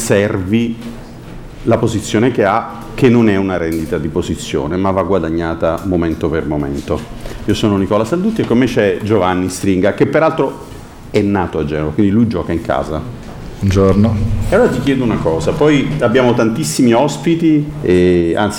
conservi la posizione che ha, che non è una rendita di posizione, ma va guadagnata momento per momento. Io sono Nicola Saldutti e con me c'è Giovanni Stringa, che peraltro è nato a Genova, quindi lui gioca in casa. Buongiorno. E allora ti chiedo una cosa, poi abbiamo tantissimi ospiti, anzi